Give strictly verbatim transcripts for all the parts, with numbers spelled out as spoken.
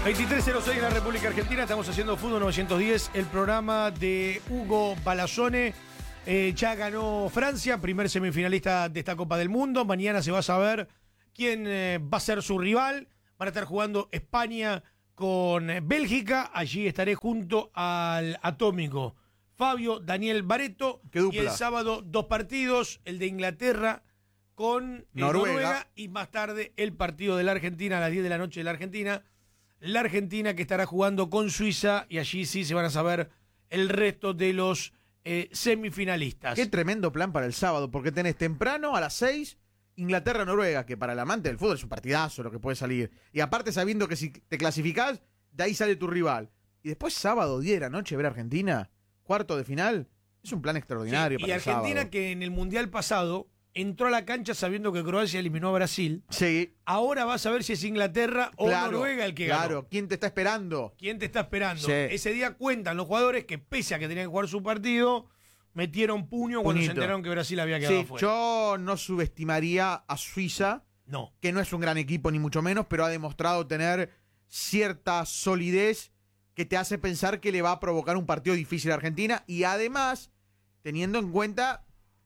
veintitrés cero seis en la República Argentina, estamos haciendo Fútbol novecientos diez, el programa de Hugo Balazzone. Eh, ya ganó Francia, primer semifinalista de esta Copa del Mundo. Mañana se va a saber quién eh, va a ser su rival. Van a estar jugando España con eh, Bélgica. Allí estaré junto al atómico Fabio Daniel Baretto. Qué dupla. Y el sábado dos partidos, el de Inglaterra con eh, Noruega. Noruega y más tarde el partido de la Argentina a las diez de la noche de la Argentina. La Argentina que estará jugando con Suiza y allí sí se van a saber el resto de los eh, semifinalistas. Qué tremendo plan para el sábado, porque tenés temprano a las seis Inglaterra-Noruega, que para el amante del fútbol es un partidazo lo que puede salir. Y aparte sabiendo que si te clasificás, de ahí sale tu rival. Y después sábado, diez de la noche, ver Argentina, cuarto de final, es un plan extraordinario Sí, para y el sábado. Argentina que en el Mundial pasado entró a la cancha sabiendo que Croacia eliminó a Brasil. Sí. Ahora vas a ver si es Inglaterra o Claro, Noruega el que Claro, ganó. ¿quién te está esperando? ¿Quién te está esperando? Sí. Ese día cuentan los jugadores que pese a que tenían que jugar su partido, metieron puño cuando Puñito. se enteraron que Brasil había quedado Sí, afuera. yo no subestimaría a Suiza, No. que no es un gran equipo ni mucho menos, pero ha demostrado tener cierta solidez que te hace pensar que le va a provocar un partido difícil a Argentina, y además teniendo en cuenta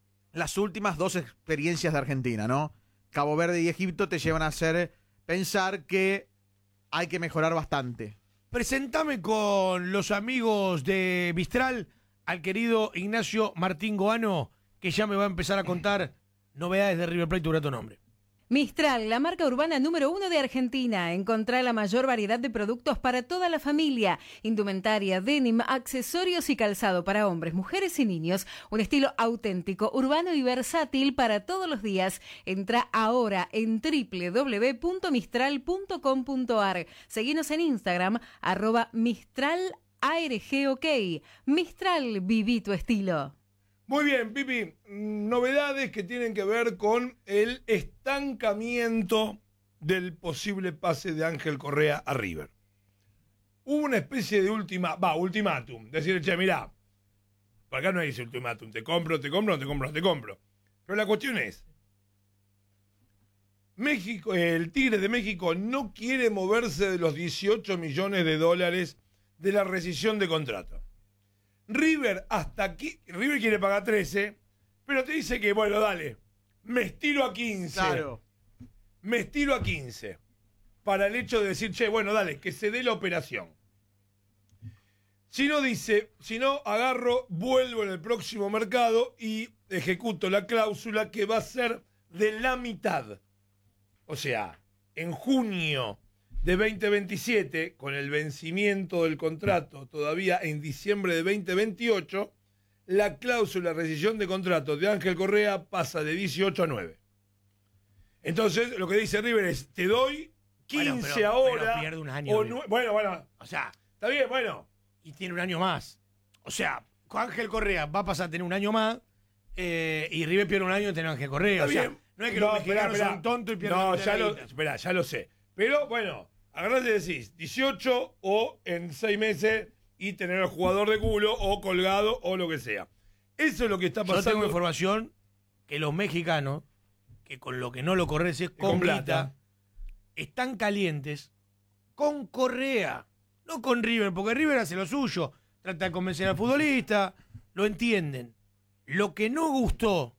las últimas dos experiencias de Argentina, ¿no? Cabo Verde y Egipto te llevan a hacer pensar que hay que mejorar bastante. Presentame con los amigos de Mistral al querido Ignacio Martín Goano, que ya me va a empezar a contar novedades de River Plate. Dura tu nombre. Mistral, la marca urbana número uno de Argentina. Encontrá la mayor variedad de productos para toda la familia. Indumentaria, denim, accesorios y calzado para hombres, mujeres y niños. Un estilo auténtico, urbano y versátil para todos los días. Entrá ahora en doble u doble u doble u punto mistral punto com punto a r. Seguinos en Instagram, arroba Mistral A R G OK. Mistral, viví tu estilo. Muy bien, Pipi, novedades que tienen que ver con el estancamiento del posible pase de Ángel Correa a River. Hubo una especie de última, va, ultimátum, decir, che, mirá, por acá no dice ultimátum, te compro, te compro, no te compro, no te compro. Pero la cuestión es, México, el Tigre de México no quiere moverse de los dieciocho millones de dólares de la rescisión de contrato. River hasta aquí, River quiere pagar trece, pero te dice que, bueno, dale, me estiro a quince. Claro. Me estiro a quince. Para el hecho de decir, che, bueno, dale, que se dé la operación. Si no dice, si no agarro, vuelvo en el próximo mercado y ejecuto la cláusula que va a ser de la mitad. O sea, en junio de veinte veintisiete, con el vencimiento del contrato todavía en diciembre de veinte veintiocho, la cláusula de rescisión de contrato de Ángel Correa pasa de dieciocho a nueve. Entonces, lo que dice River es, te doy quince Bueno, pero- ahora. pero pierde un año, o River. nue- bueno, bueno, O sea, está bien, bueno. y tiene un año más. O sea, con Ángel Correa va a pasar a tener un año más eh, y River pierde un año de tener a Ángel Correa. Está O sea, bien. no es que No, los esperá, mexicanos esperá. son tontos y pierden No, la ya lo, guita. esperá, ya lo sé. Pero bueno, agarrás y decís dieciocho o en seis meses y tener al jugador de culo o colgado o lo que sea. Eso es lo que está Yo pasando. tengo información que los mexicanos, que con lo que no lo corres es Con con plata. plata, están calientes con Correa, no con River, porque River hace lo suyo, trata de convencer al futbolista, lo entienden. Lo que no gustó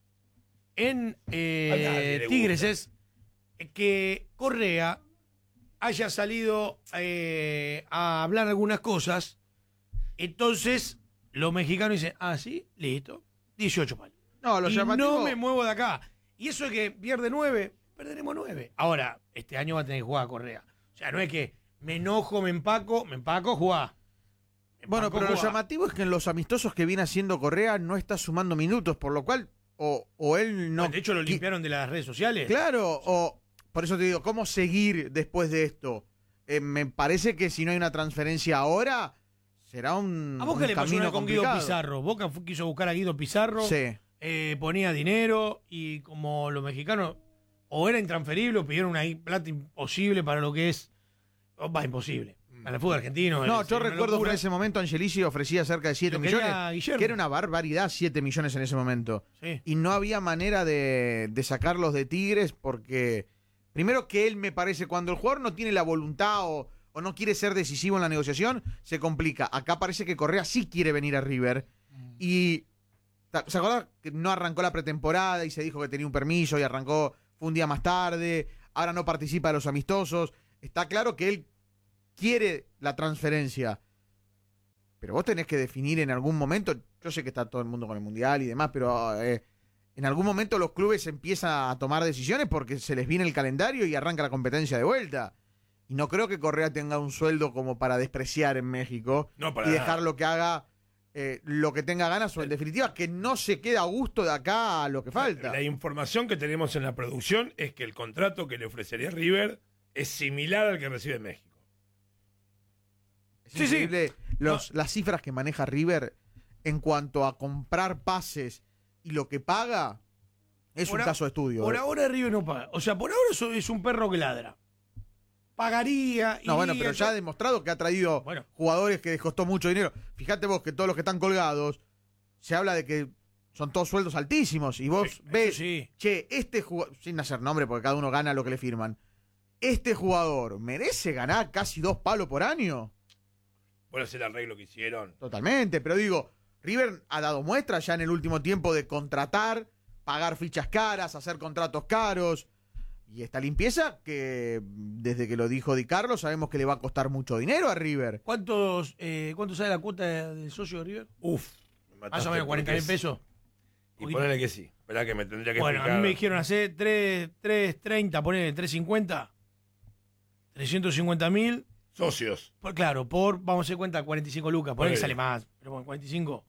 en eh, A nadie le Tigres gusta. es que Correa haya salido eh, a hablar algunas cosas, entonces los mexicanos dicen, ah, sí, listo, dieciocho palos. No, lo y llamativo- no me muevo de acá. Y eso es que pierde nueve, perderemos nueve. Ahora, este año va a tener que jugar a Correa. O sea, no es que me enojo, me empaco, me empaco, jugá. Me Bueno, empaco, pero lo jugá. llamativo es que en los amistosos que viene haciendo Correa no está sumando minutos, por lo cual, o, o él no... Bueno, de hecho, lo qui- limpiaron de las redes sociales. Claro, o por eso te digo, ¿cómo seguir después de esto? Eh, me parece que si no hay una transferencia ahora, será un, ¿A vos un qué le pasó camino una con Guido complicado. Pizarro? Boca fu- quiso buscar a Guido Pizarro, Sí. eh, ponía dinero y como los mexicanos o era intransferible o pidieron una plata imposible para lo que es... oh, va, imposible. Para el fútbol argentino. No, es yo una recuerdo que locura. en ese momento Angelici ofrecía cerca de siete Lo quería millones, Guillermo. que era una barbaridad, siete millones en ese momento. Sí. Y no había manera de, de sacarlos de Tigres porque, primero que él me parece, cuando el jugador no tiene la voluntad o, o no quiere ser decisivo en la negociación, se complica. Acá parece que Correa sí quiere venir a River. Y ¿se acuerdan que no arrancó la pretemporada y se dijo que tenía un permiso y arrancó, fue un día más tarde, ahora no participa de los amistosos? Está claro que él quiere la transferencia, pero vos tenés que definir en algún momento, yo sé que está todo el mundo con el Mundial y demás, pero eh, en algún momento los clubes empiezan a tomar decisiones porque se les viene el calendario y arranca la competencia de vuelta. Y no creo que Correa tenga un sueldo como para despreciar en México No, para y nada. dejar lo que haga, eh, lo que tenga ganas, o en definitiva que no se quede a gusto de acá a lo que falta. La información que tenemos en la producción es que el contrato que le ofrecería River es similar al que recibe en México. Es Sí, sí. increíble los, las cifras que maneja River en cuanto a comprar pases y lo que paga. Es Por un a- caso de estudio. Por eh. ahora River no paga. O sea, por ahora eso es un perro que ladra. Pagaría. No, bueno, iría, pero ya ha todo. demostrado que ha traído Bueno. jugadores que les costó mucho dinero. Fíjate vos que todos los que están colgados, se habla de que son todos sueldos altísimos. Y vos Sí, ves, eso sí. che, este jugador, sin hacer nombre porque cada uno gana lo que le firman, este jugador merece ganar casi dos palos por año. Bueno, es el arreglo que hicieron. Totalmente, pero digo, River ha dado muestras ya en el último tiempo de contratar, pagar fichas caras, hacer contratos caros. Y esta limpieza que desde que lo dijo Di Carlo sabemos que le va a costar mucho dinero a River. ¿Cuántos, eh, ¿Cuánto sale la cuota del socio de River? Uf. me Más mataste o menos cuarenta mil porque es- pesos. Y ponele que sí. Esperá que me tendría que Bueno, a explicar. mí me dijeron hacer tres treinta, ponele tres cincuenta. trescientos cincuenta mil. Socios. Por, claro, por, vamos a hacer cuenta, cuarenta y cinco lucas. Por ahí Ponele. sale más. Pero bueno, cuarenta y cinco.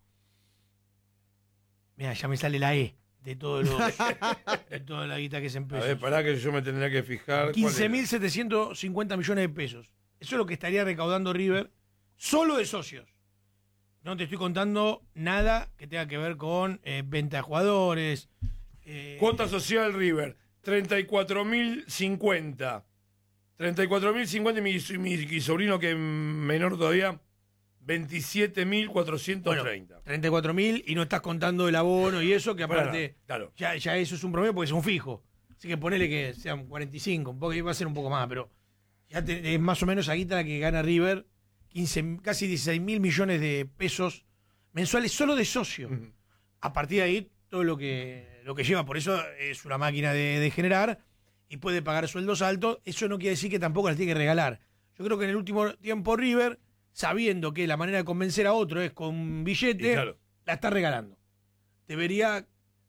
Mira, ya me sale la E de todo lo, de toda la guita que se A ver, empezó. pará que yo me tendría que fijar. ¿cuál quince era? mil setecientos cincuenta millones de pesos. Eso es lo que estaría recaudando River solo de socios. No te estoy contando nada que tenga que ver con eh, venta de jugadores. eh, Cuota social River, treinta y cuatro mil cincuenta. treinta y cuatro mil cincuenta y mi, mi, mi sobrino que es menor todavía, veintisiete mil cuatrocientos treinta. treinta y cuatro mil y no estás contando el abono y eso, que Bueno, aparte claro. ya, ya eso es un promedio porque es un fijo. Así que ponele que sean cuarenta y cinco, un poco, va a ser un poco más, pero ya te- es más o menos la guita la que gana River, quince, casi dieciséis mil millones de pesos mensuales solo de socio. Ujú. A partir de ahí, todo lo que, lo que lleva, por eso es una máquina de, de generar y puede pagar sueldos altos. Eso no quiere decir que tampoco las tiene que regalar. Yo creo que en el último tiempo River, sabiendo que la manera de convencer a otro es con billete, Y claro. la está regalando. Debería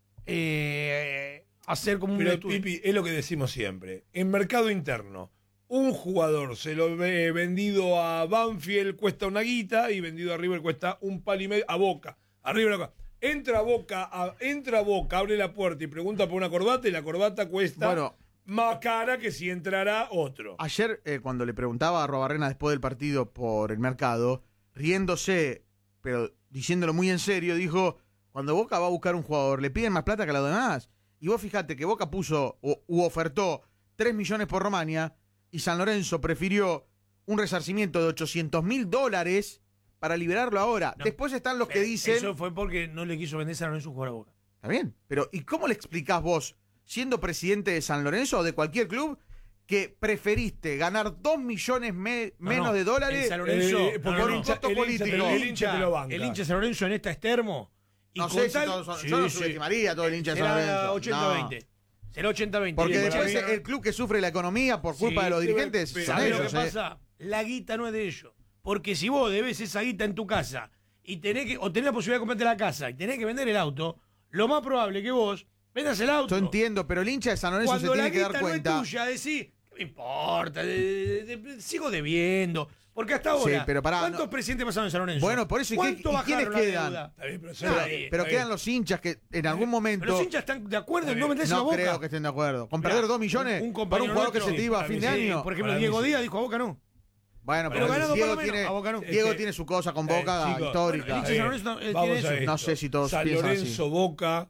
eh, hacer como un Pero, estudio. Pipi, es lo que decimos siempre. En mercado interno, un jugador se lo ve vendido a Banfield, cuesta una guita, y vendido a River cuesta un palo y medio, a Boca. A River acá. Entra a Boca, a- entra a Boca, abre la puerta y pregunta por una corbata, y la corbata cuesta Bueno, más cara que si entrara otro. ayer eh, cuando le preguntaba a Robarrena después del partido por el mercado, riéndose, pero diciéndolo muy en serio, dijo, cuando Boca va a buscar un jugador, le piden más plata que a los demás. Y vos fijate que Boca puso o, u ofertó tres millones por Romania y San Lorenzo prefirió un resarcimiento de ochocientos mil dólares para liberarlo ahora. No. Después están los que Eh, dicen... Eso fue porque no le quiso vender San Lorenzo un jugador a Boca. Está bien, pero ¿y cómo le explicás vos, siendo presidente de San Lorenzo o de cualquier club, que preferiste ganar dos millones me- No, menos no. de dólares? En San Lorenzo, Eh, no, porque no, por no. un costo el hincha político. te lo- el hincha te lo banca. El hincha de San Lorenzo en esta es termo. Y No con sé si tal- todos son, Sí, yo no sí. subestimaría a todo el hincha de San Será Lorenzo. ochenta No. veinte. Será ochenta veinte. Porque Y el después hincha- el club que sufre la economía por culpa Sí, de los sí, dirigentes pero- son ¿Sabés lo que ellos. ¿eh? pasa? La guita no es de ellos. Porque si vos debes esa guita en tu casa y tenés que, o tenés la posibilidad de comprarte la casa y tenés que vender el auto, lo más probable es que vos vendas el auto. Yo entiendo, pero el hincha de San Lorenzo se Cuando la tiene que guita dar cuenta. no es tuya, decís, ¿qué me importa? De- de- de- sigo debiendo. Porque hasta ahora, Sí, pero pará, ¿cuántos no- presidentes pasaron en San Lorenzo? Por eso, ¿y qué- ¿Cuánto y quiénes bajaron la quedan? deuda? Está bien, pero Pero, Nadie, pero está quedan bien. los hinchas que en algún momento. Pero los hinchas están de acuerdo en Está no bien. meterse a No Boca. creo que estén de acuerdo. Con Mirá, perder dos millones un- un para un compañero jugador que nuestro, se te iba a para fin mí de sí, año. Por ejemplo, Para mí Diego sí. Díaz dijo a Boca no. Bueno, Pero pero, ganando Diego, por lo menos, tiene, a Boca no. Diego Es que- tiene su cosa con Eh, Boca chicos, histórica. bueno, el hincha de San Lorenzo no- él Vamos tiene a eso. No esto. sé si todos San piensan así. Lorenzo, Boca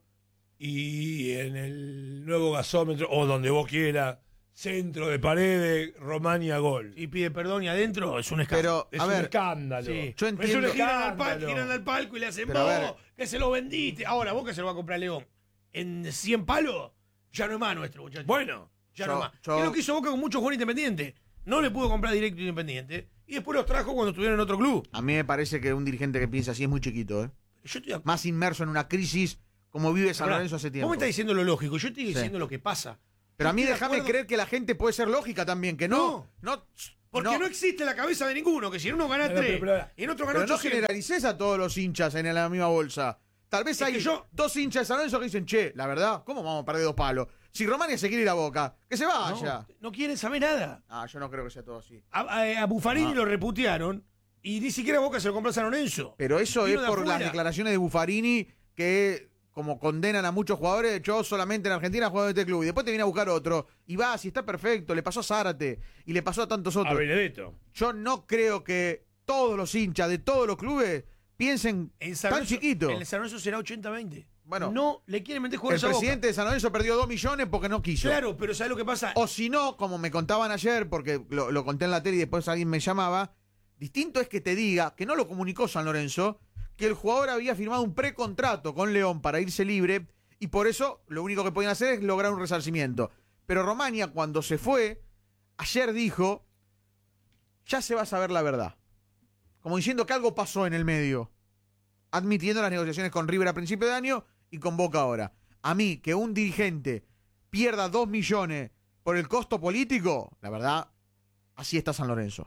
y en el nuevo gasómetro, o donde vos quieras, centro de paredes, Romania gol. Y pide perdón y adentro es un escándalo. Pero, Es a un ver, escándalo. Sí. yo Es un entiendo- giran al, Escándalo. palco, giran al palco y le hacen Pero a vos, ver. que se lo vendiste. Ahora, vos que se lo va a comprar León. En cien palos, ya no es más nuestro, muchachos. Bueno, ya yo- no es más. yo- Es lo que hizo Boca con muchos jugadores independientes. no le pudo comprar directo a Independiente y después los trajo cuando estuvieron en otro club. A mí me parece que un dirigente que piensa así es muy chiquito, ¿eh? Yo estoy de Más inmerso en una crisis como vive San Ahora, Lorenzo hace tiempo. Vos me estás diciendo lo lógico, yo estoy diciendo Sí. lo que pasa. Pero a mí Yo estoy de déjame acuerdo- creer que la gente puede ser lógica también, que no. No. Porque no, existe la cabeza de ninguno, que si en uno gana Pero, tres pero, pero, y en otro gana Pero no ochocientos. generalices a todos los hinchas en la misma bolsa. Tal vez Es hay que yo- dos hinchas de San Lorenzo que dicen, che, la verdad, ¿cómo vamos a perder dos palos? Si Romania se quiere ir a Boca, que se vaya. No, no quieren saber nada. Ah, yo no creo que sea todo así. A, a- a Buffarini Ah. lo reputearon y ni siquiera Boca se lo compró a San Lorenzo. Pero eso Vino es de por afuera. las declaraciones de Buffarini que, como condenan a muchos jugadores, yo solamente en Argentina juego en este club. Y después te viene a buscar otro. Y va, si está perfecto. Le pasó a Zárate y le pasó a tantos A otros. Benedetto. Yo no creo que todos los hinchas de todos los clubes piensen En San tan Lorenzo- chiquito. En el San Lorenzo será ochenta veinte. Bueno. no le quieren meter El jugadores a Boca. presidente de San Lorenzo perdió dos millones porque no quiso. Claro, pero ¿sabes lo que pasa? O si no, como me contaban ayer, porque lo, lo conté en la tele y después alguien me llamaba, distinto es que te diga, que no lo comunicó San Lorenzo, que el jugador había firmado un precontrato con León para irse libre y por eso lo único que podían hacer es lograr un resarcimiento. Pero Romania, cuando se fue, ayer dijo, ya se va a saber la verdad. Como diciendo que algo pasó en el medio, admitiendo las negociaciones con River a principio de año y con Boca ahora. A mí, que un dirigente pierda dos millones por el costo político, la verdad, así está San Lorenzo.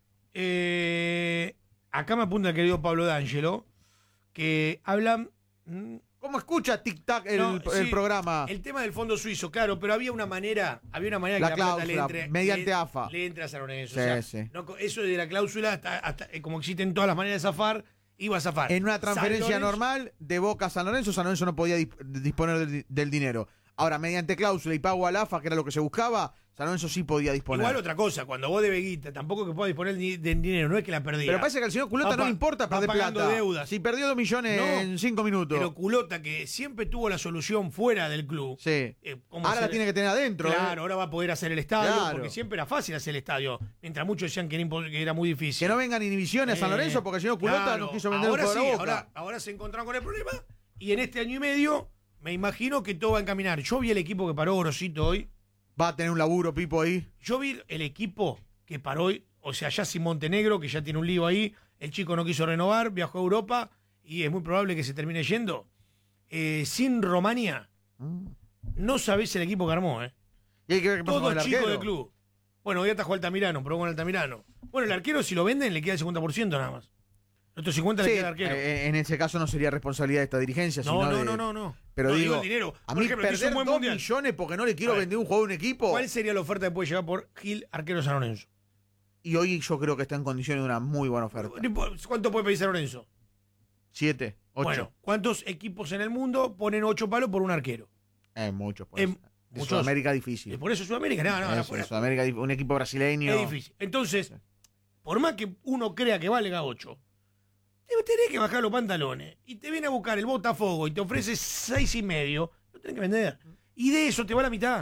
Eh, acá me apunta el querido Pablo D'Angelo, que hablan... mm, ¿Cómo escucha Tic Tac el, no, el sí, programa? El tema del fondo suizo, claro, pero había una manera, había una manera La que la plata le cláusula, entre, mediante le, A F A. le entre a San Lorenzo. Sí, o sea, sí. no, eso de la cláusula, hasta, hasta, eh, como existen todas las maneras de zafar, iba a zafar. En una San transferencia Lorenzo- normal de Boca a San Lorenzo, San Lorenzo no podía dis- disponer del, del dinero. Ahora, mediante cláusula y pago al A F A, que era lo que se buscaba, San Lorenzo sí podía disponer. Igual otra cosa, cuando vos debes guita, tampoco que pueda disponer ni- del dinero, no es que la perdía. Pero parece que al señor Culota Va no pa- le importa va perder pagando plata. deudas. Si perdió dos millones No, en cinco minutos. Pero Culota, que siempre tuvo la solución fuera del club. Sí. eh, ¿cómo Ahora la hacer- tiene que tener adentro. Claro, ¿eh? ahora va a poder hacer el estadio, Claro. porque siempre era fácil hacer el estadio, mientras muchos decían que era, impo- que era muy difícil. Que no vengan inhibiciones a San Eh, Lorenzo porque el señor Culota claro, no quiso vender ahora un jugador sí, a Boca. ahora, ahora se encontraron con el problema y en este año y medio me imagino que todo va a encaminar. Yo vi el equipo que paró Grosito hoy. Va a tener un laburo, Pipo, ahí. Yo vi el equipo que paró hoy, o sea, ya sin Montenegro, que ya tiene un lío ahí. El chico no quiso renovar, viajó a Europa y es muy probable que se termine yendo. Eh, sin Romania, Mm. no sabés el equipo que armó, ¿eh? Y hay que ver qué pasa con Todo el chico arquero. del club. Bueno, hoy atajó Altamirano, probó con Altamirano. Bueno, el arquero, si lo venden, le queda el cincuenta por ciento nada más. El otro cincuenta Sí, le queda al arquero. eh, en ese caso no sería responsabilidad de esta dirigencia, no, sino no, de... no, no, no. Pero No, digo, el dinero. a Por mí ejemplo, que hizo perder un buen dos mundial. millones porque no le quiero A ver. vender un jugador a un equipo. ¿Cuál sería la oferta que puede llegar por Gil, arquero San Lorenzo? Y hoy yo creo que está en condiciones de una muy buena oferta. ¿Cuánto puede pedir San Lorenzo? Siete, ocho. Bueno, ¿cuántos equipos en el mundo ponen ocho palos por un arquero? Eh, muchos. Pues. Eh, de muchos. Sudamérica Y difícil. por eso Sudamérica, no, no, no, Eso, fuera. Sudamérica, dif- un equipo brasileño. Es difícil. Entonces, por más que uno crea que valga ocho, te tenés que bajar los pantalones y te viene a buscar el Botafogo y te ofrece seis y medio, lo tenés que vender. Y de eso te va la mitad.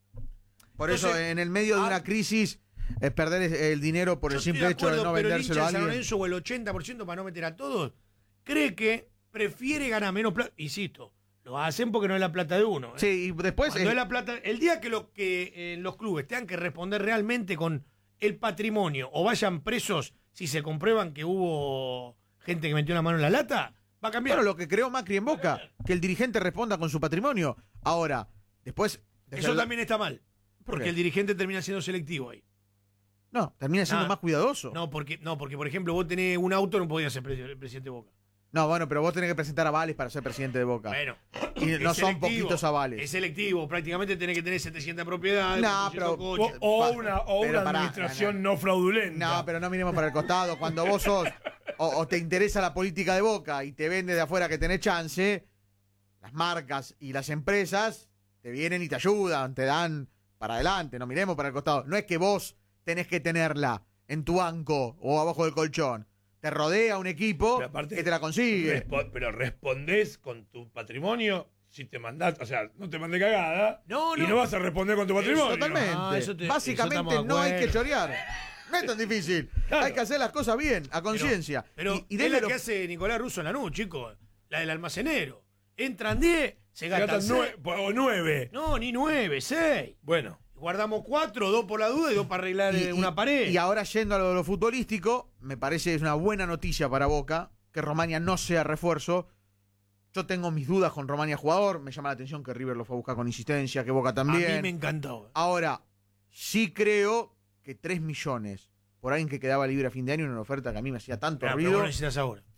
Por Entonces, eso, en el medio de ah, una crisis, es perder el dinero por Yo el estoy simple hecho de acuerdo, no pero el vendérselo hincha a de San alguien. Lorenzo o el ochenta por ciento para no meter a todos, cree que prefiere ganar menos plata. Insisto, lo hacen porque no es la plata de uno. ¿eh? Sí, y después. Cuando eh, es la plata, el día que, lo, que eh, los clubes tengan que responder realmente con el patrimonio o vayan presos si se comprueban que hubo gente que metió la mano en la lata, va a cambiar. Claro, lo que creó Macri en Boca, que el dirigente responda con su patrimonio. Ahora, después. desde Eso el- también está mal. ¿Por Porque qué? el dirigente termina siendo selectivo ahí. No, termina siendo Ah, más cuidadoso. No porque, no, porque por ejemplo, vos tenés un auto, no podías ser pre- presidente de Boca. No, bueno, pero vos tenés que presentar avales para ser presidente de Boca. Bueno, y es no son selectivo, poquitos avales. Es selectivo, prácticamente tenés que tener setecientas propiedades. No, cuatrocientos pero- O, coches. o Pa- una, o pero una pará, administración no fraudulenta. No, pero no miremos para el costado. Cuando vos sos o, o te interesa la política de Boca y te vende de afuera que tenés chance, las marcas y las empresas te vienen y te ayudan, te dan para adelante. No miremos para el costado. No es que vos tenés que tenerla en tu banco o abajo del colchón. Te rodea un equipo Pero aparte- que te la consigue. Respo- pero respondés con tu patrimonio si te mandás, o sea, no te mandé cagada. No, Y no. no vas a responder con tu patrimonio. Totalmente. Ah, eso te- eso Básicamente estamos de no hay que acuerdo. chorear. No es tan difícil. Claro. Hay que hacer las cosas bien, a conciencia. Pero, y, y es denle la los- que hace Nicolás Russo en la Lanús, chicos. La del almacenero. Entran diez, se Se gastan gastan seis. nue- o nueve. No, ni nueve, seis. Bueno. Guardamos cuatro, dos por la duda y dos para arreglar Y- eh, una y- pared. Y ahora yendo a lo, de lo futbolístico, me parece que es una buena noticia para Boca que Romagnia no sea refuerzo. Yo tengo mis dudas con Romagnia jugador. Me llama la atención que River lo fue a buscar con insistencia, que Boca A también. mí me encantó. Ahora, sí creo que tres millones por alguien que quedaba libre a fin de año, una oferta que a mí me hacía tanto Pero, pero ruido, vos necesitas ahora.